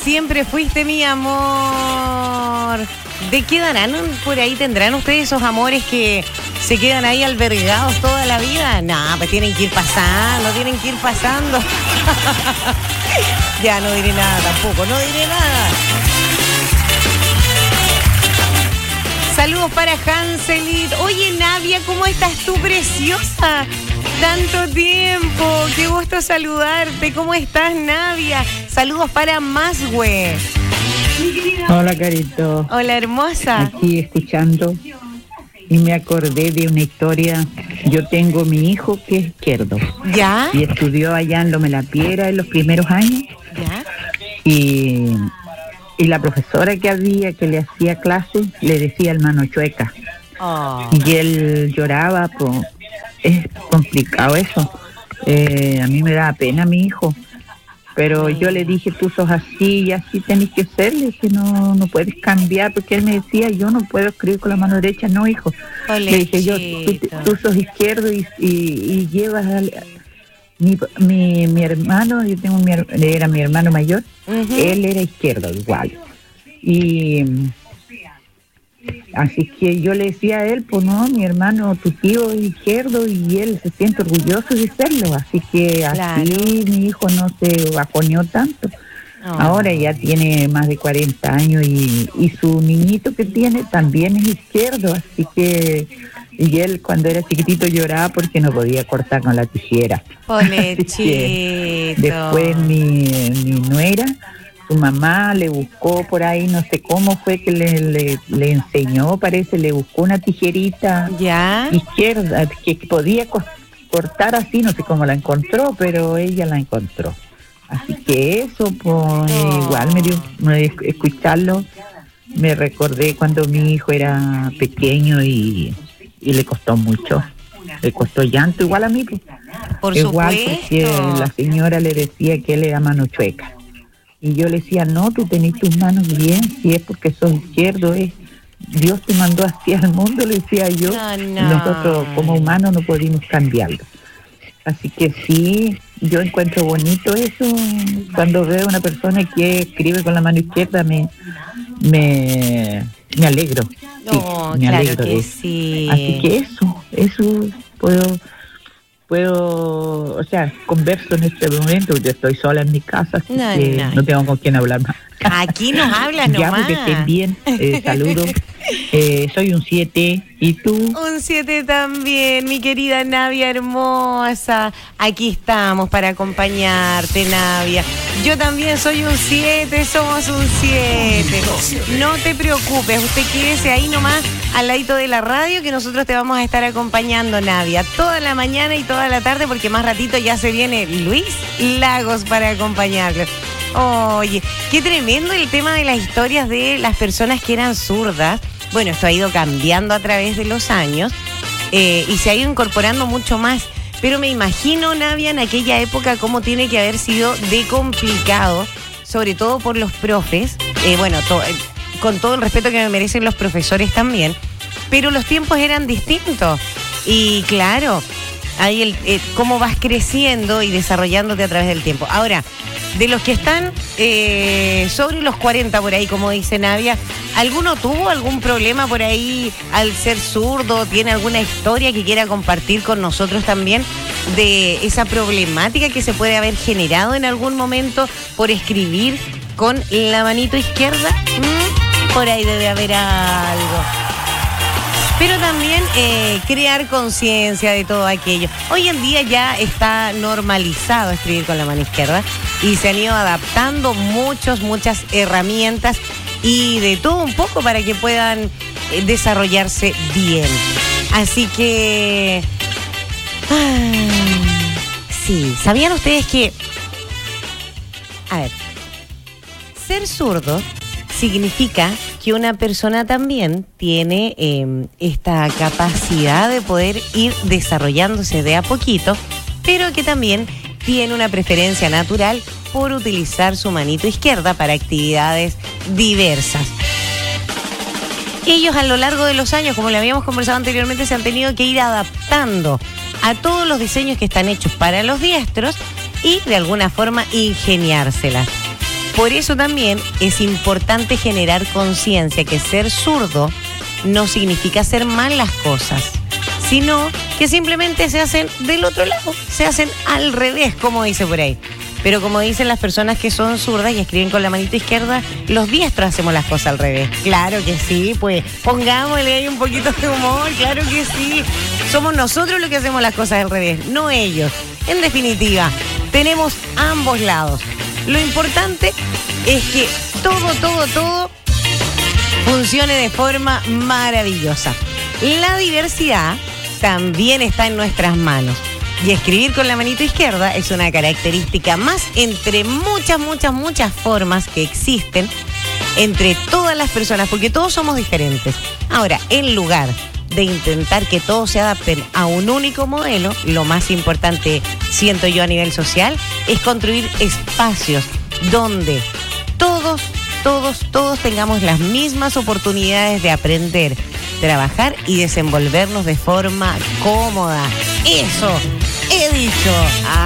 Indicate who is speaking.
Speaker 1: siempre fuiste mi amor. ¿De qué darán por ahí? ¿Tendrán ustedes esos amores que se quedan ahí albergados toda la vida? No, pues tienen que ir pasando. Ya no diré nada tampoco, no diré nada. Saludos para Hanselit. Oye, Navia, ¿cómo estás tú, preciosa? Tanto tiempo, qué gusto saludarte. ¿Cómo estás, Navia? Saludos para Maswe.
Speaker 2: Hola, Carito.
Speaker 1: Hola, hermosa.
Speaker 2: Aquí escuchando y me acordé de una historia. Yo tengo mi hijo que es izquierdo.
Speaker 1: ¿Ya?
Speaker 2: Y estudió allá en Lome la Piedra en los primeros años.
Speaker 1: ¿Ya?
Speaker 2: Y la profesora que le hacía clase le decía el mano chueca.
Speaker 1: Oh.
Speaker 2: Y él lloraba, pues es complicado eso. A mí me da pena mi hijo. Pero yo le dije, tú sos así y así tenés que ser. Le dije, no puedes cambiar, porque él me decía, yo no puedo escribir con la mano derecha. No, hijo.
Speaker 1: Olechito.
Speaker 2: Le dije, tú sos izquierdo y llevas mi hermano, yo tengo era mi hermano mayor, él era izquierdo igual. Y así que yo le decía a él, pues no, mi hermano, tu tío es izquierdo y él se siente orgulloso de serlo. Así que
Speaker 1: claro.
Speaker 2: Así mi hijo no se bajoneó tanto. Oh. Ahora ya tiene más de 40 años y su niñito que tiene también es izquierdo. Así que, y él cuando era chiquitito lloraba porque no podía cortar con la tijera. Después mi nuera, su mamá le buscó por ahí, no sé cómo fue que le enseñó, parece, le buscó una tijerita izquierda que podía cortar así, no sé cómo la encontró, pero ella la encontró. Así que eso, pues igual escucharlo, me recordé cuando mi hijo era pequeño y le costó mucho. Le costó llanto, igual a mí. Pues.
Speaker 1: Por
Speaker 2: igual
Speaker 1: supuesto.
Speaker 2: Porque la señora le decía que él era mano chueca. Y yo le decía, no, tú tenés tus manos bien, si es porque sos izquierdo, Dios te mandó así al mundo, le decía yo.
Speaker 1: No.
Speaker 2: Nosotros como humanos no podemos cambiarlo. Así que sí, yo encuentro bonito eso. Cuando veo a una persona que escribe con la mano izquierda, me alegro.
Speaker 1: No,
Speaker 2: sí, me
Speaker 1: claro
Speaker 2: alegro
Speaker 1: que sí.
Speaker 2: Así que eso puedo, o sea, converso en este momento, yo estoy sola en mi casa, así que no tengo con quién hablar más.
Speaker 1: Aquí nos hablas nomás.
Speaker 2: Ya, porque estén bien, saludos. Soy un 7, ¿y tú?
Speaker 1: Un 7 también, mi querida Navia hermosa. Aquí estamos para acompañarte, Navia. Yo también soy un 7, somos un 7. No te preocupes, usted quédese ahí nomás al ladito de la radio que nosotros te vamos a estar acompañando, Navia, toda la mañana y toda la tarde, porque más ratito ya se viene Luis Lagos para acompañarlo. Oye, qué tremendo el tema de las historias de las personas que eran zurdas. Bueno, esto ha ido cambiando a través de los años y se ha ido incorporando mucho más. Pero me imagino, Navia, en aquella época cómo tiene que haber sido de complicado, sobre todo por los profes. Con todo el respeto que me merecen los profesores también. Pero los tiempos eran distintos. Y claro, ahí cómo vas creciendo y desarrollándote a través del tiempo. Ahora, de los que están sobre los 40 por ahí, como dice Navia, ¿alguno tuvo algún problema por ahí al ser zurdo? ¿Tiene alguna historia que quiera compartir con nosotros también de esa problemática que se puede haber generado en algún momento por escribir con la manito izquierda? Por ahí debe haber algo. Pero también crear conciencia de todo aquello. Hoy en día ya está normalizado escribir con la mano izquierda y se han ido adaptando muchas herramientas y de todo un poco para que puedan desarrollarse bien. Así que... sí, ¿sabían ustedes que... A ver, ser zurdo significa que una persona también tiene esta capacidad de poder ir desarrollándose de a poquito, pero que también tiene una preferencia natural por utilizar su manito izquierda para actividades diversas. Ellos a lo largo de los años, como le habíamos conversado anteriormente, se han tenido que ir adaptando a todos los diseños que están hechos para los diestros y de alguna forma ingeniárselas. Por eso también es importante generar conciencia que ser zurdo no significa hacer mal las cosas, sino que simplemente se hacen del otro lado, se hacen al revés, como dice por ahí. Pero como dicen las personas que son zurdas y escriben con la manito izquierda, los diestros hacemos las cosas al revés. Claro que sí, pues pongámosle ahí un poquito de humor, claro que sí. Somos nosotros los que hacemos las cosas al revés, no ellos. En definitiva, tenemos ambos lados. Lo importante es que todo funcione de forma maravillosa. La diversidad también está en nuestras manos. Y escribir con la manito izquierda es una característica más entre muchas formas que existen entre todas las personas, porque todos somos diferentes. Ahora, en lugar de intentar que todos se adapten a un único modelo, lo más importante, siento yo a nivel social, es construir espacios donde todos tengamos las mismas oportunidades de aprender, trabajar y desenvolvernos de forma cómoda. Eso he dicho.